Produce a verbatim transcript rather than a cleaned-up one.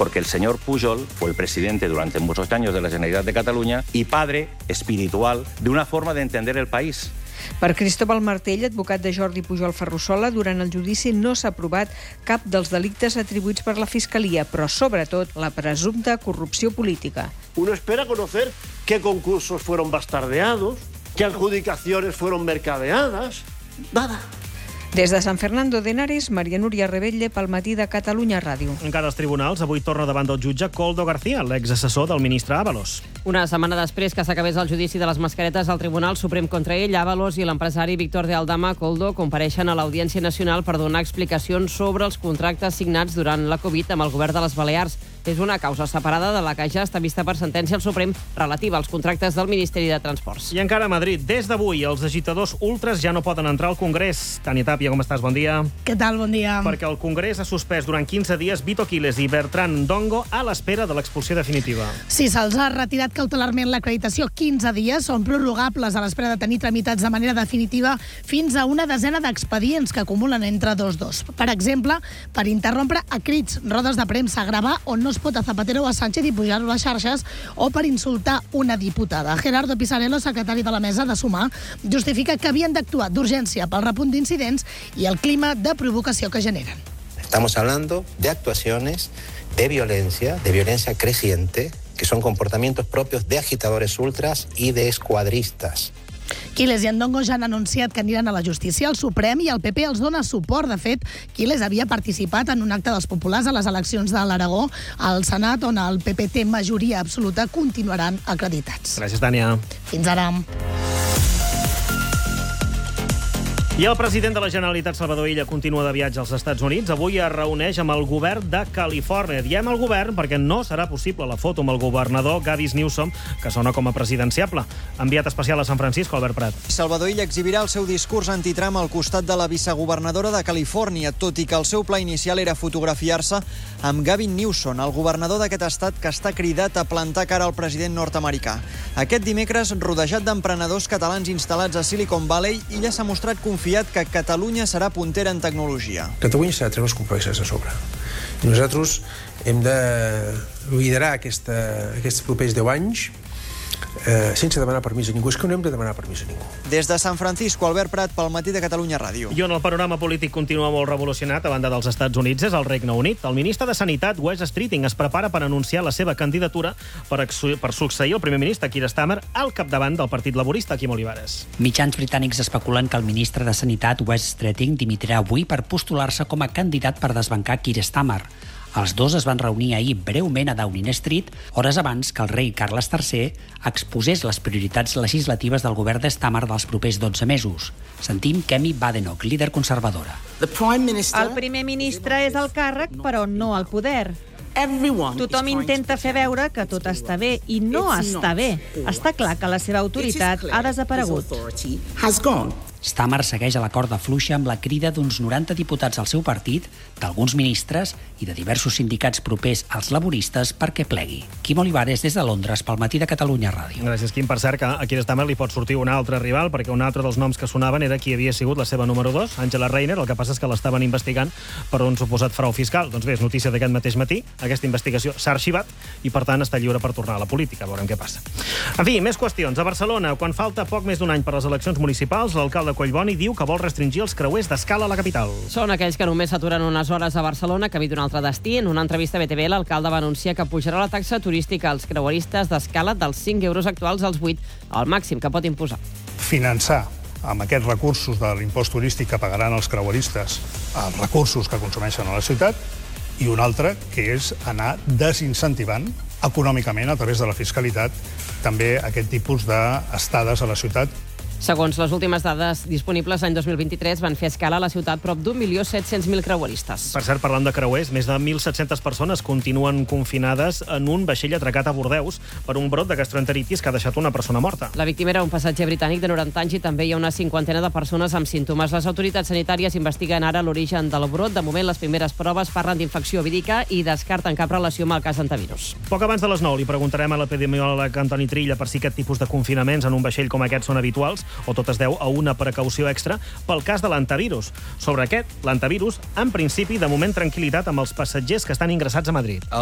porque el señor Pujol fue el presidente durante muchos años de la Generalitat de Cataluña y padre espiritual de una forma de entender el país. Per Cristóbal Martell, advocat de Jordi Pujol Ferrusola, durant el judici no s'ha provat cap dels delictes atribuïts per la Fiscalia, però sobretot la presumpta corrupció política. Uno espera conocer qué concursos fueron bastardeados, qué adjudicaciones fueron mercadeadas. Nada. Des de Sant Fernando de Henares, Maria Núria Rebelle, pel matí de Catalunya Ràdio. Encara als tribunals, avui torna davant del jutge Koldo García, l'exassessor del ministre Ábalos. Una setmana després que s'acabés el judici de les mascaretes al Tribunal Suprem contra ell, Ábalos i l'empresari Víctor de Aldama Koldo compareixen a l'Audiència Nacional per donar explicacions sobre els contractes signats durant la Covid amb el govern de les Balears. És una causa separada de la que ja està vista per sentència al Suprem relativa als contractes del Ministeri de Transports. I encara a Madrid, des d'avui, els agitadors ultres ja no poden entrar al Congrés. Tània Tàpia, com estàs? Bon dia. Què tal? Bon dia. Perquè el Congrés ha suspès durant quinze dies Vito Quiles i Bertran Ndongo a l'espera de l'expulsió definitiva. Sí, se'ls ha retirat cautelarment l'acreditació quinze dies, són prorrogables a l'espera de tenir tramitats de manera definitiva fins a una desena d'expedients que acumulen entre dos dos. Per exemple, per interrompre a crits, rodes de premsa, gravar on no es pot a Zapatero o a Sánchez i pujar-ho a les xarxes, o per insultar una diputada. Gerardo Pisarello, secretari de la mesa de Sumar, justifica que havien d'actuar d'urgència pel repunt d'incidents i el clima de provocació que generen. Estamos hablando de actuaciones de violencia, de violencia creciente, que son comportamientos propios de agitadores ultras y de escuadristas. Quiles i Ndongo ja han anunciat que aniran a la justícia. El Suprem i el P P els dona suport. De fet, Quiles havia participat en un acte dels populars a les eleccions de l'Aragó al Senat, on el P P té majoria absoluta, continuaran acreditats. Gràcies, Tània. Fins ara. I el president de la Generalitat, Salvador Illa, continua de viatge als Estats Units. Avui es reuneix amb el govern de Califòrnia. Diem el govern perquè no serà possible la foto amb el governador Gavin Newsom, que sona com a presidenciable. Enviat especial a San Francisco, Albert Prat. Salvador Illa exhibirà el seu discurs anti-Trump al costat de la vicegovernadora de Califòrnia, tot i que el seu pla inicial era fotografiar-se amb Gavin Newsom, el governador d'aquest estat que està cridat a plantar cara al president nord-americà. Aquest dimecres, rodejat d'emprenedors catalans instal·lats a Silicon Valley, Illa s'ha mostrat confiat que Catalunya serà puntera en tecnologia. Catalunya s'ha de treure els complexes a sobre. I nosaltres hem de liderar aquesta, aquests propers deu anys eh, sense demanar permís a ningú. És que no hem de demanar permís a ningú. Des de San Francisco, Albert Prat, pel matí de Catalunya Ràdio. I on el panorama polític continua molt revolucionat a banda dels Estats Units és el Regne Unit. El ministre de Sanitat, Wes Streeting, es prepara per anunciar la seva candidatura per, per succeir el primer ministre, Keir Starmer, al capdavant del Partit Laborista, Quim Olivares. Mitjans britànics especulen que el ministre de Sanitat, Wes Streeting, dimitirà avui per postular-se com a candidat per desbancar Keir Starmer. Els dos es van reunir ahir breument a Downing Street, hores abans que el rei Carles tercer exposés les prioritats legislatives del govern de Starmer dels propers dotze mesos. Sentim Kemi Badenoch, líder conservadora. El primer ministre és el càrrec, però no el poder. Tothom intenta fer veure que tot està bé, i no està bé. Està clar que la seva autoritat ha desaparegut. Starmer segueix a la corda fluixa amb la crida d'uns noranta diputats al seu partit, d'alguns ministres i de diversos sindicats propers als laboristes perquè plegui. Quim Olivares, des de Londres, pel matí de Catalunya Ràdio. Gràcies, Quim. Per cert, que a Keir Starmer li pot sortir un altre rival, perquè un altre dels noms que sonaven era qui havia sigut la seva número dos, Angela Rayner. El que passa és que l'estaven investigant per un suposat frau fiscal. Doncs bé, és notícia d'aquest mateix matí. Aquesta investigació s'ha arxivat i, per tant, està lliure per tornar a la política. Veurem què passa. En fi, més qüestions. A Barcelona, quan falta poc més d'un any per les eleccions municipals, l'alcalde Collboni diu que vol restringir els creuers d'escala a la capital. Són aquells que només s'aturen unes hores a Barcelona, camí d'un altre destí. En una entrevista a B T V, l'alcalde va anunciar que pujarà la taxa turística als creueristes d'escala dels cinc euros actuals als vuit, al màxim que pot imposar. Finançar amb aquests recursos de l'impost turístic que pagaran els creueristes els recursos que consumeixen a la ciutat, i un altre, que és anar desincentivant econòmicament, a través de la fiscalitat, també aquest tipus d'estades a la ciutat. Segons les últimes dades disponibles, l'any dos mil vint-i-tres van fer escala a la ciutat prop d'un milió set-cents mil creueristes. Per cert, parlant de creuers, més de mil set-centes persones continuen confinades en un vaixell atracat a Bordeus per un brot de gastroenteritis que ha deixat una persona morta. La víctima era un passatger britànic de noranta anys i també hi ha una cinquantena de persones amb símptomes. Les autoritats sanitàries investiguen ara l'origen del brot. De moment, les primeres proves parlen d'infecció vírica i descarten cap relació amb el cas antivirus. Poc abans de les nou li preguntarem a l'epidemiòleg Antoni Trilla per si aquest tipus de confinaments en un vaixell com aquest són habituals o tot es deu a una precaució extra pel cas de l'antivirus. Sobre aquest, l'antivirus, en principi, de moment tranquil·litat amb els passatgers que estan ingressats a Madrid.